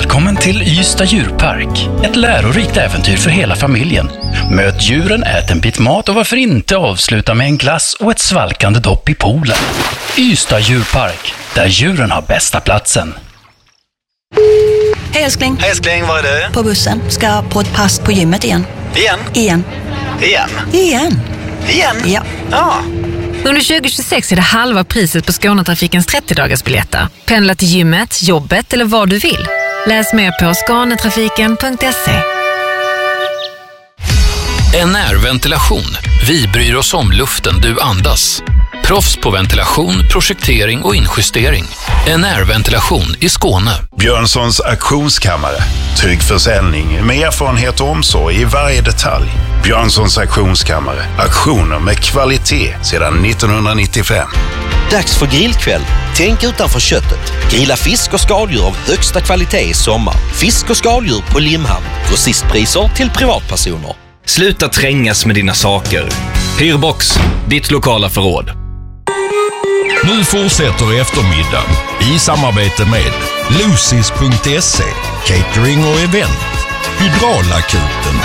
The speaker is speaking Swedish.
Välkommen till Ystad djurpark. Ett lärorikt äventyr för hela familjen. Möt djuren, ät en bit mat och varför inte avsluta med en glass och ett svalkande dopp i poolen. Ystad djurpark, där djuren har bästa platsen. Hej älskling. Hej älskling, var är du? På bussen. Ska på ett pass på gymmet igen. Igen? Ja. Under 2026 är det halva priset på Skånetrafikens 30-dagarsbiljetter. Pendla till gymmet, jobbet eller vad du vill. Läs mer på skånetrafiken.se. NR-ventilation. Vi bryr oss om luften du andas. Proffs på ventilation, projektering och injustering. NR-ventilation i Skåne. Björnssons auktionskammare. Trygg försäljning med erfarenhet och omsorg i varje detalj. Björnssons auktionskammare. Auktioner med kvalitet sedan 1995. Dags för grillkväll. Tänk utanför köttet. Grilla fisk och skaldjur av högsta kvalitet i sommar. Fisk och skaldjur på Limhamn. Grossistpriser till privatpersoner. Sluta trängas med dina saker. Hyrbox, ditt lokala förråd. Nu fortsätter eftermiddagen i samarbete med Lucis.se, catering och event, Hydraulakuten,